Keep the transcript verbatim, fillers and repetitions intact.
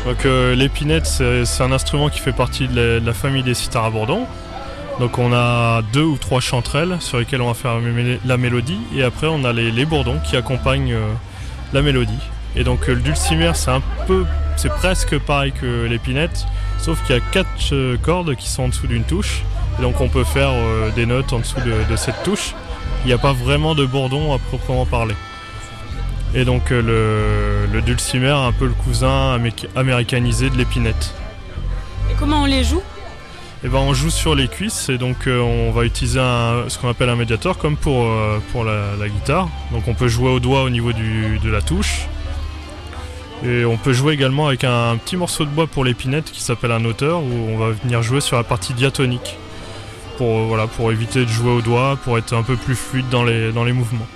Donc euh, l'épinette, c'est, c'est un instrument qui fait partie de la, de la famille des sitares à bourdon. Donc on a deux ou trois chanterelles sur lesquelles on va faire la mélodie, et après on a les, les bourdons qui accompagnent euh, la mélodie. Et donc euh, le dulcimer, c'est un peu, c'est presque pareil que l'épinette, sauf qu'il y a quatre euh, cordes qui sont en dessous d'une touche, et donc on peut faire euh, des notes en dessous de, de cette touche. Il n'y a pas vraiment de bourdon à proprement parler. Et donc euh, le, le dulcimer est un peu le cousin amé- américanisé de l'épinette. Et comment on les joue ? Et ben on joue sur les cuisses, et donc euh, on va utiliser un, ce qu'on appelle un médiator comme pour, euh, pour la, la guitare. Donc on peut jouer au doigt au niveau du, de la touche. Et on peut jouer également avec un, un petit morceau de bois pour l'épinette qui s'appelle un auteur, où on va venir jouer sur la partie diatonique pour, euh, voilà, pour éviter de jouer au doigt, pour être un peu plus fluide dans les, dans les mouvements.